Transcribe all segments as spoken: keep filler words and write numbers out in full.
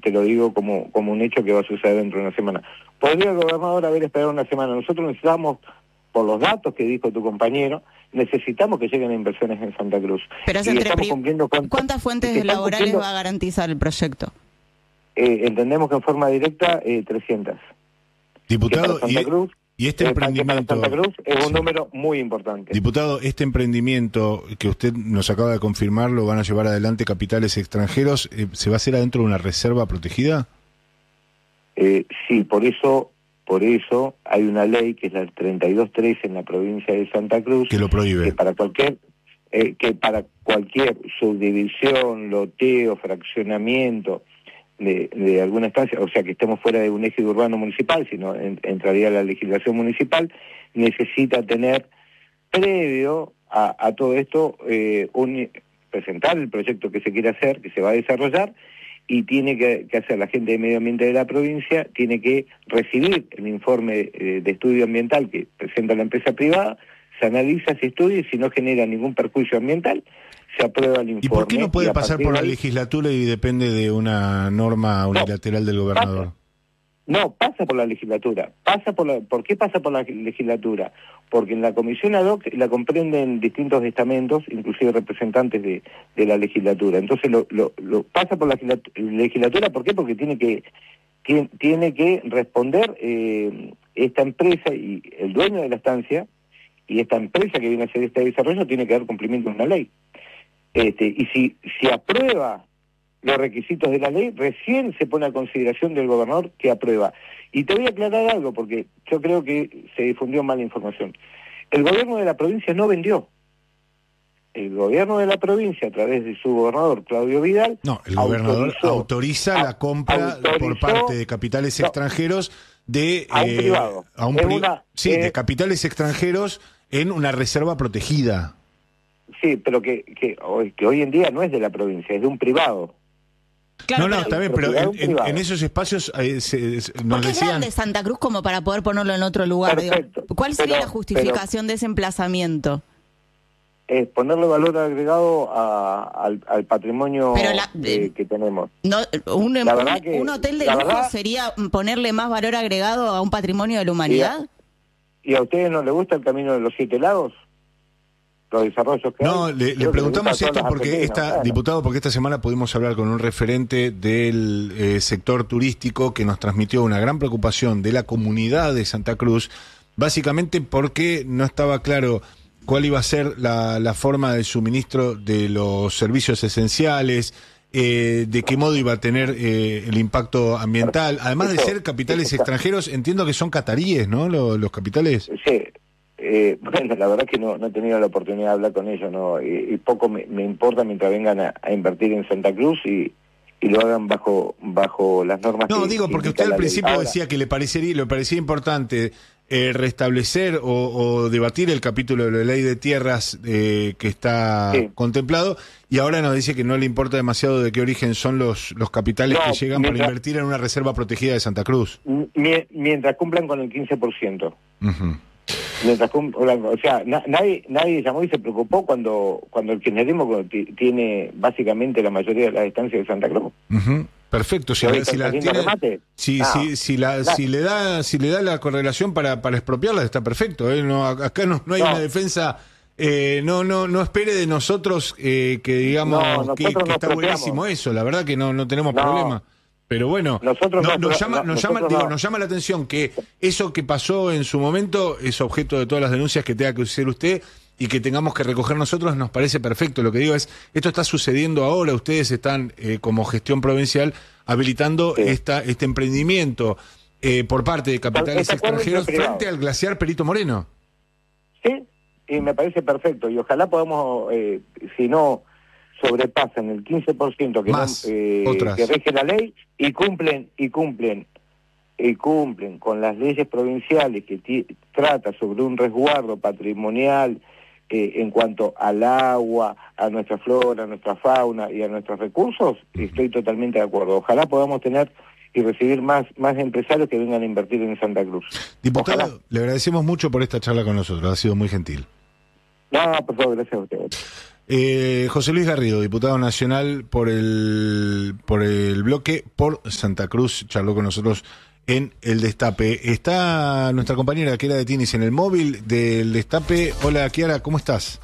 te lo digo como, como un hecho que va a suceder dentro de una semana. ¿Podría el gobernador haber esperado una semana? Nosotros necesitamos, por los datos que dijo tu compañero, necesitamos que lleguen inversiones en Santa Cruz. Pero es entre con... ¿Cuántas fuentes laborales cumpliendo... va a garantizar el proyecto? Eh, entendemos que en forma directa, eh, trescientas. Diputado, Santa y, Cruz, y este eh, emprendimiento... Santa Cruz es un sí. número muy importante. Diputado, este emprendimiento que usted nos acaba de confirmar, ¿lo van a llevar adelante capitales extranjeros? Eh, ¿Se va a hacer adentro de una reserva protegida? Eh, sí, por eso... Por eso hay una ley que es la treinta y dos trece en la provincia de Santa Cruz que lo prohíbe. Que para cualquier eh, que para cualquier subdivisión, loteo, fraccionamiento de, de alguna estancia, o sea que estemos fuera de un eje urbano municipal, sino en, entraría la legislación municipal, necesita tener previo a, a todo esto eh, un, presentar el proyecto que se quiere hacer, que se va a desarrollar, y tiene que, que hacer la gente de medio ambiente de la provincia, tiene que recibir el informe eh, de estudio ambiental que presenta la empresa privada, se analiza ese estudio y si no genera ningún perjuicio ambiental, se aprueba el informe. ¿Y por qué no puede pasar por la ahí... legislatura y depende de una norma unilateral no, del gobernador? Pasa, no, pasa por la legislatura. Pasa por la, ¿Por qué pasa por la legislatura? Porque en la comisión ad hoc la comprenden distintos estamentos, inclusive representantes de, de la legislatura. Entonces lo, lo, lo pasa por la legislatura, ¿por qué? Porque tiene que tiene, tiene que responder eh, esta empresa y el dueño de la estancia, y esta empresa que viene a hacer este desarrollo tiene que dar cumplimiento a una ley. Este, y si, si aprueba los requisitos de la ley, recién se pone a consideración del gobernador que aprueba. Y te voy a aclarar algo, porque yo creo que se difundió mala información. El gobierno de la provincia no vendió. El gobierno de la provincia, a través de su gobernador, Claudio Vidal... No, el gobernador autorizó, autoriza la compra autorizó, por parte de capitales no, extranjeros de... A un eh, privado. A un pri una, sí, eh, de capitales extranjeros en una reserva protegida. Sí, pero que, que, hoy, que hoy en día no es de la provincia, es de un privado. Claro, no, no, pero, está bien, pero en, en, en esos espacios eh, se, se, nos ¿por qué decían... de Santa Cruz como para poder ponerlo en otro lugar? Perfecto, digo? ¿Cuál sería pero, la justificación pero, de ese emplazamiento? Es ponerle valor agregado a, al, al patrimonio la, eh, que tenemos. No, un, la un, que, un hotel de la lujo verdad, sería ponerle más valor agregado a un patrimonio de la humanidad. ¿Y a, y a ustedes no les gusta el camino de los siete lagos? Los desarrollos que No, hay? le, le preguntamos esto porque esta, claro. diputado, porque esta semana pudimos hablar con un referente del eh, sector turístico que nos transmitió una gran preocupación de la comunidad de Santa Cruz, básicamente porque no estaba claro cuál iba a ser la, la forma de suministro de los servicios esenciales, eh, de qué modo iba a tener eh, el impacto ambiental, además de ser capitales extranjeros, entiendo que son cataríes, ¿no? Los, los capitales. Sí. Eh, bueno, la verdad que no, no he tenido la oportunidad de hablar con ellos, ¿no? Y, y poco me, me importa mientras vengan a, a invertir en Santa Cruz y, y lo hagan bajo bajo las normas. No, que, digo, que porque usted al principio Ahora, decía que le parecería, le parecía importante eh, restablecer o, o debatir el capítulo de la ley de tierras eh, que está sí. contemplado, y ahora nos dice que no le importa demasiado de qué origen son los, los capitales no, que llegan mientras, para invertir en una reserva protegida de Santa Cruz. Mientras cumplan con el quince por ciento. Uh-huh. Mientras, o sea, na, nadie nadie llamó y se preocupó cuando cuando el kirchnerismo tiene básicamente la mayoría de las estancias de Santa Cruz. Uh-huh. Perfecto, si, la, si, la tiene, si, no, si, si, la, si le da si le da la correlación para, para expropiarla, está perfecto, ¿eh? No, acá no, no hay no. una defensa, eh, no no no espere de nosotros eh, que digamos no, que, que está buenísimo eso, la verdad que no no tenemos no. problema. Pero bueno, nosotros no, no, nos, llama, no, nos, llama, no. digo, nos llama la atención que eso que pasó en su momento es objeto de todas las denuncias que tenga que hacer usted y que tengamos que recoger nosotros, nos parece perfecto. Lo que digo es, esto está sucediendo ahora, ustedes están eh, como gestión provincial habilitando sí. esta este emprendimiento eh, por parte de capitales extranjeros frente al glaciar Perito Moreno. Sí, y me parece perfecto, y ojalá podamos, eh, si no sobrepasan el quince por ciento que, Más, no, eh, que rige la ley y cumplen y cumplen y cumplen con las leyes provinciales que t- trata sobre un resguardo patrimonial eh, en cuanto al agua, a nuestra flora, a nuestra fauna y a nuestros recursos, estoy totalmente de acuerdo. Ojalá podamos tener y recibir más más empresarios que vengan a invertir en Santa Cruz. Diputado, Ojalá. Le agradecemos mucho por esta charla con nosotros, ha sido muy gentil. No, por favor, gracias a ustedes. Eh, José Luis Garrido, diputado nacional por el, por el bloque por Santa Cruz, charló con nosotros en el Destape. Está nuestra compañera Kiara de Tinis en el móvil del Destape. Hola Kiara, ¿cómo estás?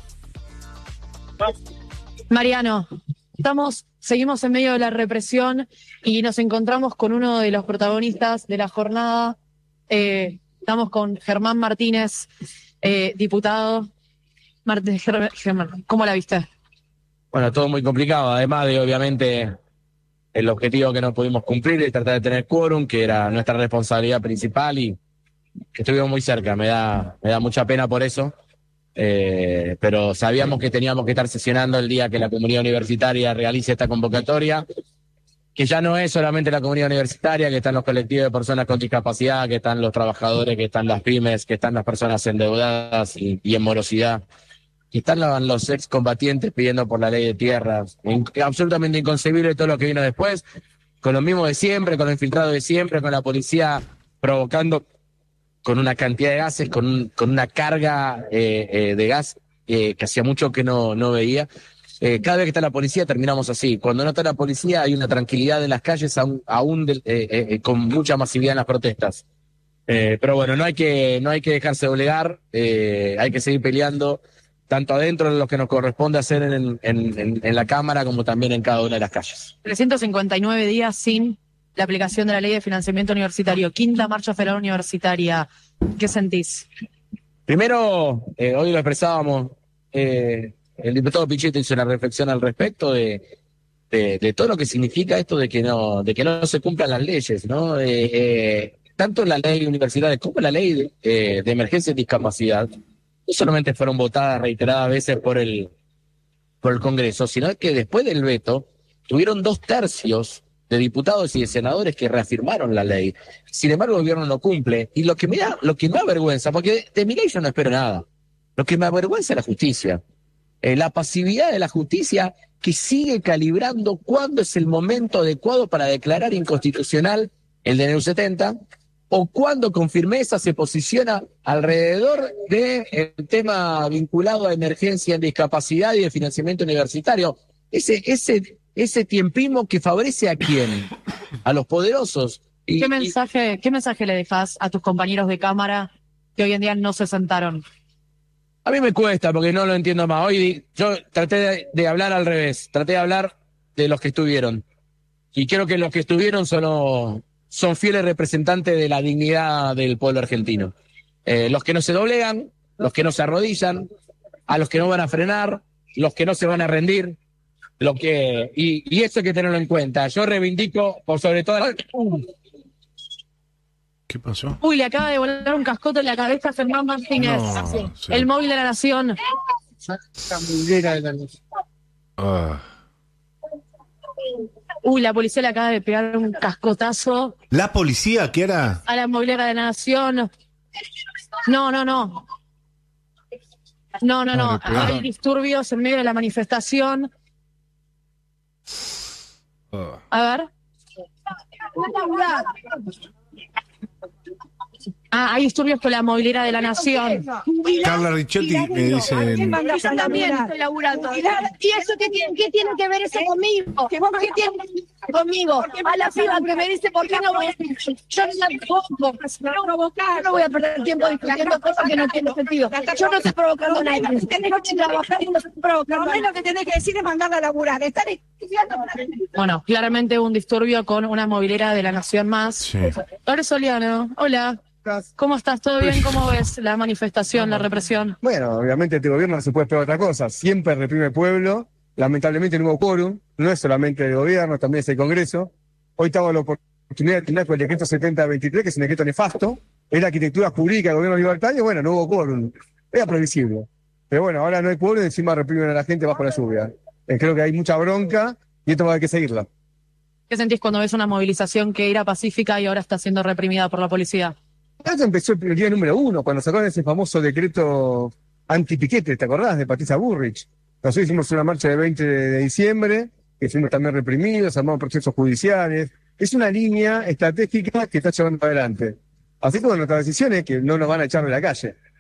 Mariano, estamos, seguimos en medio de la represión y nos encontramos con uno de los protagonistas de la jornada. Eh, estamos con Germán Martínez, eh, diputado. Martín, Germán, ¿cómo la viste? Bueno, todo muy complicado, además de obviamente el objetivo que no pudimos cumplir es tratar de tener quórum, que era nuestra responsabilidad principal y que estuvimos muy cerca. Me da, me da mucha pena por eso, eh, pero sabíamos que teníamos que estar sesionando el día que la comunidad universitaria realice esta convocatoria, que ya no es solamente la comunidad universitaria, que están los colectivos de personas con discapacidad, que están los trabajadores, que están las pymes, que están las personas endeudadas y, y en morosidad. Y están los excombatientes pidiendo por la ley de tierras. Absolutamente inconcebible todo lo que vino después, con lo mismo de siempre, con lo infiltrado de siempre, con la policía provocando con una cantidad de gases, con, un, con una carga eh, eh, de gas eh, que hacía mucho que no, no veía. Eh, cada vez que está la policía terminamos así. Cuando no está la policía hay una tranquilidad en las calles, aún, aún de, eh, eh, con mucha masividad en las protestas. Eh, pero bueno, no hay que, no hay que dejarse doblegar, eh, hay que seguir peleando, tanto adentro de lo que nos corresponde hacer en, en, en, en la Cámara como también en cada una de las calles. trescientos cincuenta y nueve días sin la aplicación de la ley de financiamiento universitario, quinta marcha federal universitaria. ¿Qué sentís? Primero, eh, hoy lo expresábamos, eh, el diputado Pichetto hizo una reflexión al respecto de, de, de todo lo que significa esto de que no, de que no se cumplan las leyes, ¿no? Eh, eh, tanto la ley universitaria como la ley de, eh, de emergencia y discapacidad no solamente fueron votadas reiteradas veces por el, por el Congreso, sino que después del veto tuvieron dos tercios de diputados y de senadores que reafirmaron la ley. Sin embargo, el gobierno no cumple. Y lo que me da, lo que me avergüenza, porque de, de mi ley yo no espero nada, lo que me avergüenza es la justicia. Eh, la pasividad de la justicia que sigue calibrando cuándo es el momento adecuado para declarar inconstitucional el D N U setenta, o cuando con firmeza se posiciona alrededor del tema vinculado a emergencia en discapacidad y de financiamiento universitario. Ese, ese, ese tiempismo que favorece a quién, a los poderosos. Y, ¿Qué mensaje, y... ¿Qué mensaje le dejas a tus compañeros de Cámara que hoy en día no se sentaron? A mí me cuesta porque no lo entiendo más. Hoy yo traté de, de hablar al revés, traté de hablar de los que estuvieron. Y creo que los que estuvieron son los... son fieles representantes de la dignidad del pueblo argentino. Eh, los que no se doblegan, los que no se arrodillan, a los que no van a frenar, los que no se van a rendir, lo que y, y eso hay que tenerlo en cuenta. Yo reivindico por sobre todo... ¿Qué pasó? Uy, le acaba de volar un cascote en la cabeza a Germán Martínez. No, sí. El móvil de la Nación. Ah. Uy, la policía le acaba de pegar un cascotazo. ¿La policía qué era? A la movilera de la Nación. No, no, no. No, no, no. Ah, hay disturbios en medio de la manifestación. Oh. A ver. Ah, hay disturbios con la movilera de la Nación. Carla Richetti me dice... Yo también estoy laburando. ¿Y eso qué tiene, qué tiene que ver eso conmigo? ¿Qué tiene conmigo? A la fila que me dice por qué no voy a... Yo no tampoco. No, no voy a perder tiempo discutiendo cosas que no tienen sentido. Yo no estoy provocando a nadie. Tenés que trabajar y no estoy provocando. Lo menos que tenés que decir es mandarla a laburar. Estar estudiando. Bueno, claramente un disturbio con una movilera de la Nación más. Sí. Ahora Soliano, hola. ¿Cómo estás? ¿Todo bien? ¿Cómo ves la manifestación, la represión? Bueno, obviamente este gobierno no se puede esperar otra cosa. Siempre reprime el pueblo. Lamentablemente no hubo quórum. No es solamente el gobierno, también es el Congreso. Hoy estamos la oportunidad de tener con el decreto setenta veintitrés, que es un decreto nefasto. Es la arquitectura jurídica del gobierno libertario. Bueno, no hubo quórum. Era previsible. Pero bueno, ahora no hay quórum y encima reprimen a la gente bajo la lluvia. Eh, creo que hay mucha bronca y esto va a haber que seguirla. ¿Qué sentís cuando ves una movilización que era pacífica y ahora está siendo reprimida por la policía? Eso empezó el día número uno, cuando sacaron ese famoso decreto anti-piquete, ¿te acordás? De Patricia Bullrich. Nosotros hicimos una marcha del veinte de diciembre, que fuimos también reprimidos, armamos procesos judiciales. Es una línea estratégica que está llevando adelante. Así que nuestra decisión es que no nos van a echar de la calle.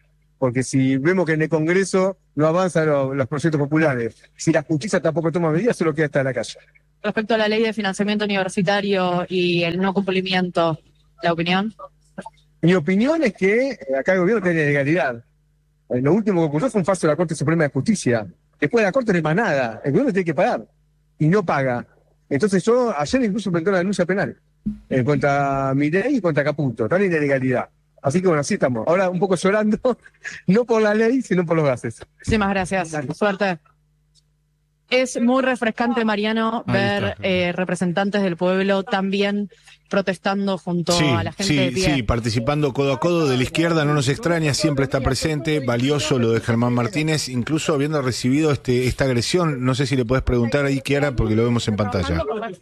Porque si vemos que en el Congreso no avanzan los, los proyectos populares, si la justicia tampoco toma medidas, solo queda estar en la calle. Respecto a la ley de financiamiento universitario y el no cumplimiento, ¿la opinión? Mi opinión es que acá el gobierno tiene legalidad. Lo último que ocurrió fue un fallo de la Corte Suprema de Justicia. Después de la Corte no hay más nada. El gobierno tiene que pagar. Y no paga. Entonces yo ayer incluso presenté una denuncia penal. En contra Milei y contra Caputo. Tal ilegalidad. Así que bueno, así estamos. Ahora un poco llorando, no por la ley, sino por los gases. Muchísimas gracias. Dale. Suerte. Es muy refrescante, Mariano, ver eh, representantes del pueblo también protestando junto sí, a la gente sí, de pie. Sí, participando codo a codo. De la izquierda no nos extraña, siempre está presente. Valioso lo de Germán Martínez, incluso habiendo recibido este esta agresión. No sé si le puedes preguntar ahí, Kiara, porque lo vemos en pantalla.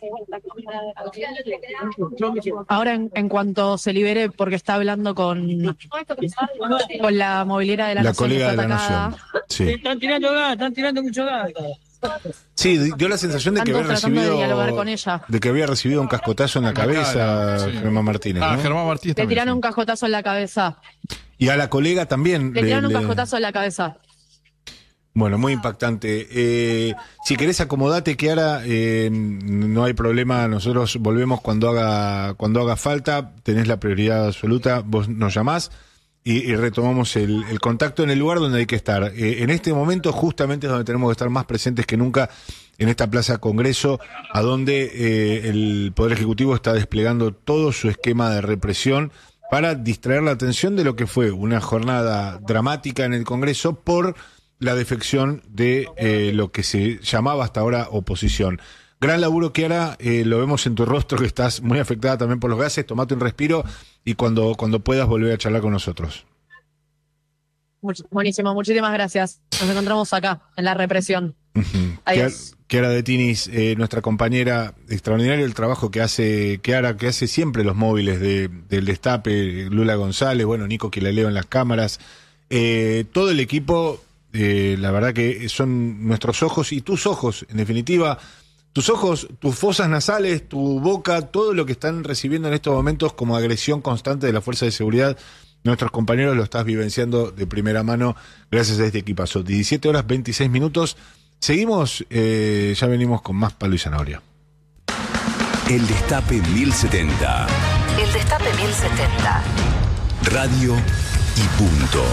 Ahora, en, en cuanto se libere, porque está hablando con, con la movilera de la, la Nación. La colega de la atacada. Nación. Sí. Están tirando gas, están tirando mucho gas. Sí, dio la sensación de que había recibido de, con ella. de que había recibido un cascotazo en la cabeza, cara, sí. Germán Martínez. Ah, ¿no? Germán Martínez. Le también, tiraron sí. un cascotazo en la cabeza. Y a la colega también. Le tiraron le, un cascotazo en la cabeza. Bueno, muy impactante. Eh, si querés acomodate, Kiara, eh, no hay problema. Nosotros volvemos cuando haga cuando haga falta. Tenés la prioridad absoluta. Vos nos llamás. Y, y retomamos el, el contacto en el lugar donde hay que estar. Eh, en este momento justamente es donde tenemos que estar más presentes que nunca en esta Plaza Congreso, a donde eh, el Poder Ejecutivo está desplegando todo su esquema de represión para distraer la atención de lo que fue una jornada dramática en el Congreso por la defección de eh, lo que se llamaba hasta ahora oposición. Gran laburo, Kiara, eh, lo vemos en tu rostro que estás muy afectada también por los gases. Tomate un respiro y cuando, cuando puedas volver a charlar con nosotros. Buenísimo, muchísimas gracias. Nos encontramos acá, en la represión. Uh-huh. Adiós. Kiara de Tinis, eh, nuestra compañera, extraordinario el trabajo que hace Kiara, que hace siempre los móviles de, del Destape, Lula González, bueno, Nico que la leo en las cámaras, eh, todo el equipo, eh, la verdad que son nuestros ojos y tus ojos, en definitiva. Tus ojos, tus fosas nasales, tu boca, todo lo que están recibiendo en estos momentos como agresión constante de la fuerza de seguridad, nuestros compañeros lo estás vivenciando de primera mano gracias a este equipazo. diecisiete horas veintiséis minutos. Seguimos, eh, ya venimos con más Palo y Zanahoria. El Destape mil setenta. El Destape mil setenta. Radio y punto.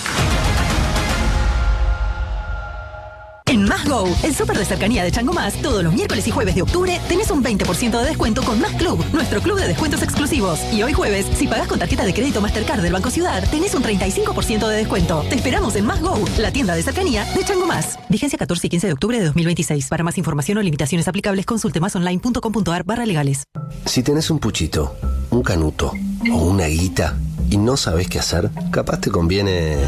En Más Go, el súper de cercanía de Chango Más, todos los miércoles y jueves de octubre tenés un veinte por ciento de descuento con Más Club, nuestro club de descuentos exclusivos. Y hoy jueves, si pagás con tarjeta de crédito Mastercard del Banco Ciudad, tenés un treinta y cinco por ciento de descuento. Te esperamos en Más Go, la tienda de cercanía de Chango Más. Vigencia catorce y quince de octubre de dos mil veintiséis. Para más información o limitaciones aplicables, consulte masonline.com.ar barra legales. Si tenés un puchito, un canuto o una guita y no sabés qué hacer, capaz te conviene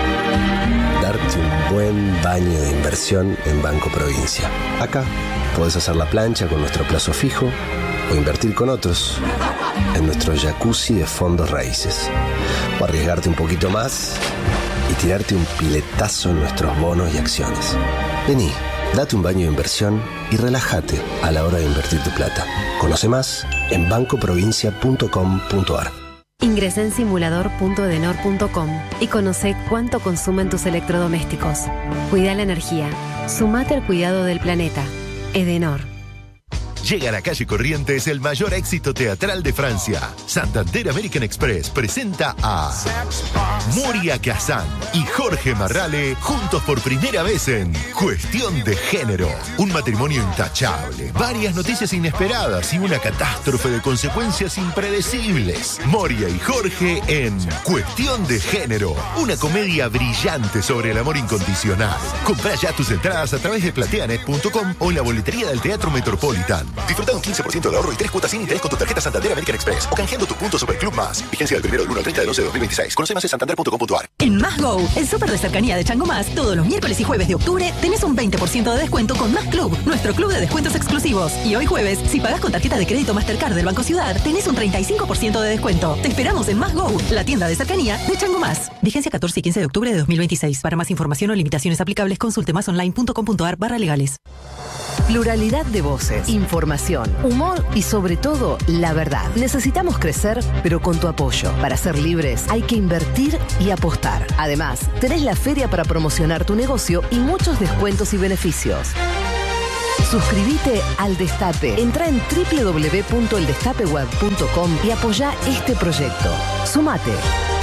darte un buen baño de inversión en Banco Provincia. Acá podés hacer la plancha con nuestro plazo fijo o invertir con otros en nuestro jacuzzi de fondos raíces. O arriesgarte un poquito más y tirarte un piletazo en nuestros bonos y acciones. Vení, date un baño de inversión y relájate a la hora de invertir tu plata. Conoce más en banco provincia punto com punto ar. Ingresa en simulador punto edenor punto com y conoce cuánto consumen tus electrodomésticos. Cuida la energía. Sumate al cuidado del planeta. Edenor. Llega a la calle Corrientes el mayor éxito teatral de Francia. Santander American Express presenta a Moria Kazan y Jorge Marrale juntos por primera vez en Cuestión de Género. Un matrimonio intachable, varias noticias inesperadas y una catástrofe de consecuencias impredecibles. Moria y Jorge en Cuestión de Género. Una comedia brillante sobre el amor incondicional. Comprá ya tus entradas a través de plateanet punto com o en la boletería del Teatro Metropolitan. Disfruta un quince por ciento de ahorro y tres cuotas sin interés con tu tarjeta Santander American Express o canjeando tu punto Superclub Más. Vigencia del primero del uno al treinta de doce de dos mil veintiséis. Conoce más en santander punto com punto ar. En Más Go, el súper de cercanía de Chango Más, todos los miércoles y jueves de octubre tenés un veinte por ciento de descuento con Más Club, nuestro club de descuentos exclusivos. Y hoy jueves, si pagás con tarjeta de crédito Mastercard del Banco Ciudad, tenés un treinta y cinco por ciento de descuento. Te esperamos en Más Go, la tienda de cercanía de Chango Más. Vigencia catorce y quince de octubre de dos mil veintiséis. Para más información o limitaciones aplicables, consulte masonline punto com punto ar barra legales. Pluralidad de voces, información, humor y sobre todo, la verdad. Necesitamos crecer, pero con tu apoyo. Para ser libres hay que invertir y apostar. Además, tenés la feria para promocionar tu negocio y muchos descuentos y beneficios. Suscríbete al Destape. Entra en doble u doble u doble u punto el destape web punto com y apoya este proyecto. Sumate.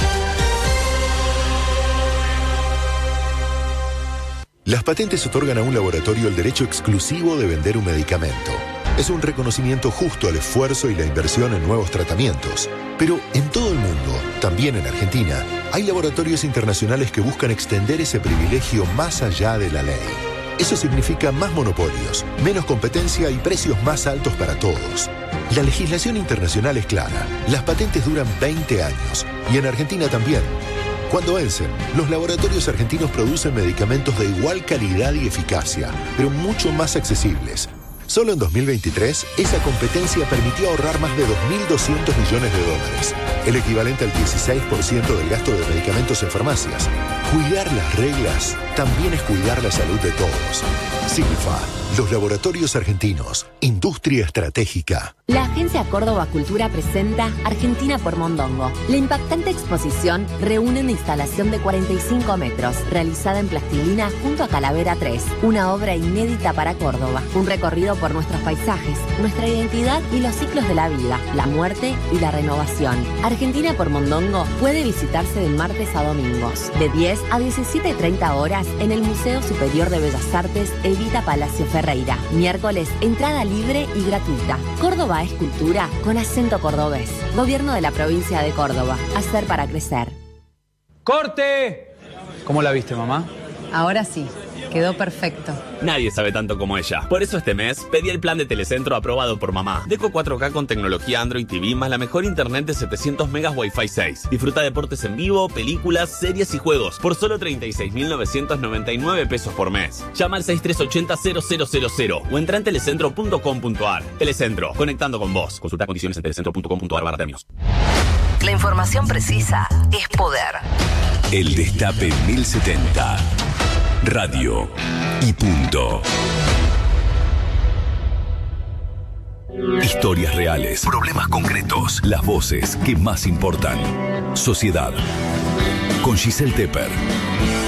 Las patentes otorgan a un laboratorio el derecho exclusivo de vender un medicamento. Es un reconocimiento justo al esfuerzo y la inversión en nuevos tratamientos. Pero en todo el mundo, también en Argentina, hay laboratorios internacionales que buscan extender ese privilegio más allá de la ley. Eso significa más monopolios, menos competencia y precios más altos para todos. La legislación internacional es clara. Las patentes duran veinte años y en Argentina también. Cuando vencen, los laboratorios argentinos producen medicamentos de igual calidad y eficacia, pero mucho más accesibles. Solo en dos mil veintitrés, esa competencia permitió ahorrar más de dos mil doscientos millones de dólares, el equivalente al dieciséis por ciento del gasto de medicamentos en farmacias. Cuidar las reglas también es cuidar la salud de todos. Silfa, los laboratorios argentinos, industria estratégica. La Agencia Córdoba Cultura presenta Argentina por Mondongo. La impactante exposición reúne una instalación de cuarenta y cinco metros, realizada en plastilina junto a Calavera tres, una obra inédita para Córdoba. Un recorrido por nuestros paisajes, nuestra identidad y los ciclos de la vida, la muerte y la renovación. Argentina por Mondongo puede visitarse de martes a domingos, de diez a diecisiete treinta horas en el Museo Superior de Bellas Artes Evita Palacio Ferreira. Miércoles, entrada libre y gratuita. Córdoba es cultura con acento cordobés. Gobierno de la provincia de Córdoba. Hacer para crecer. ¡Corte! ¿Cómo la viste, mamá? Ahora sí. Quedó perfecto. Nadie sabe tanto como ella. Por eso este mes pedí el plan de Telecentro aprobado por mamá. Deco cuatro K con tecnología Android T V más la mejor internet de setecientos megas Wi-Fi seis. Disfruta deportes en vivo, películas, series y juegos por solo treinta y seis mil novecientos noventa y nueve pesos por mes. Llama al seis tres ocho cero cero cero cero o entra en telecentro punto com punto ar. Telecentro, conectando con vos. Consulta condiciones en telecentro punto com punto ar barra términos. La información precisa es poder. El Destape mil setenta. Radio y punto. Historias reales, problemas concretos, las voces que más importan. Sociedad. Con Giselle Tepper.